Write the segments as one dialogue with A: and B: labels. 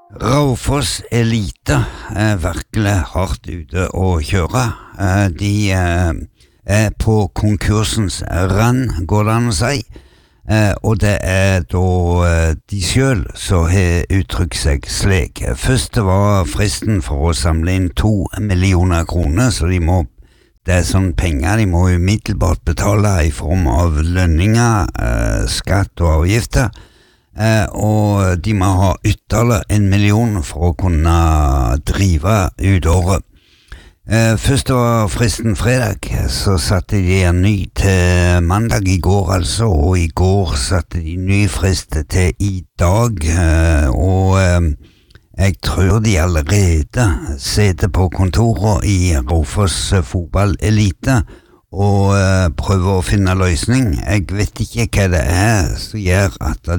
A: Raufoss Elite virkelig hardt ute å kjøre. De på konkursens rand, går det an å si. Og det da de selv som har uttrykt seg slik. Først var fristen for å samle inn 2 millioner kroner, så det sånn penger de må umiddelbart betale i form av lønninger, skatt og avgifter. Og de må ha ytterligere 1 million for å kunne drive ut året. Først var fristen fredag, så satte de en ny til mandag i går altså, og i går satte de ny frist til i dag, og jeg tror de allerede sitter på kontoret i Raufoss fotball-elite og prøver å finne løsning. Jeg vet ikke hva det som gjør at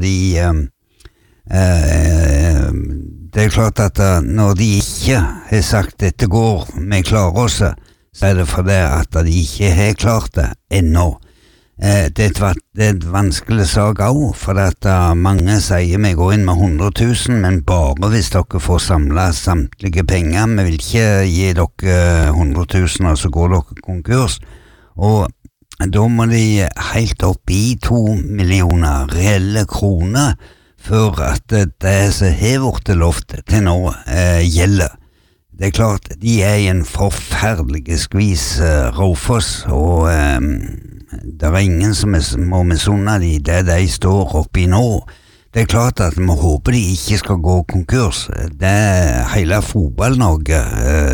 A: det klart at når de ikke har sagt dette går, vi klarer oss, så det fordi at de ikke har klart det ennå. Det et vanskelig sak også, for at mange sier vi går inn med 100 000, men bare hvis dere får samlet samtlige penger. Vi vil ikke gi dere 100 000, og så går dere konkurs. Og da må de helt opp i 2 millioner reelle kroner for at det som har vært lovt til nå gjelder. Det klart, de i en forferdelig skvis, Raufoss, og det ingen som må misunne de det de står oppi nå. Det klart at vi håper de ikke skal gå konkurs. Det hele fotball-Norge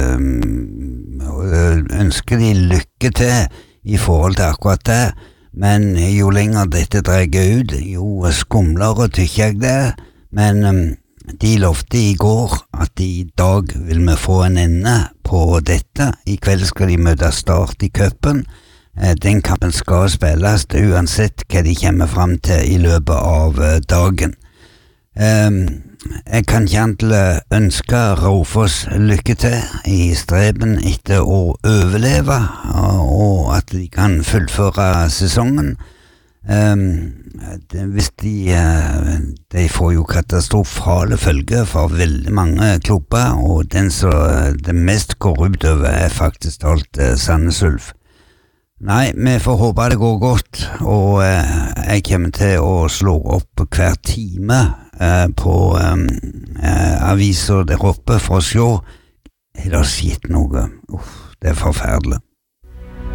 A: ønsker de lykke til i forhold til akkurat det. Men jo lenger dette dreier ut, jo skumlere tykker jeg det. Men de lovte i går at i dag vil vi få en ende på dette. I kveld skal de møte Start i cupen. Den kampen skal spilles uansett hva de kommer frem til i løpet av dagen. Jeg kan ikke annet ønske Raufoss lykke til i streben etter å overleve, og at de kan fullføre sesongen. Hvis de får jo katastrofale følger for veldig mange klubber, og den som det mest går utover faktisk alt Sandnes Ulf. Nei, vi får håpe det går godt, og jeg kommer til å slå opp hver time på aviser der oppe for å se. Har det skjedd noe? Det forferdelig.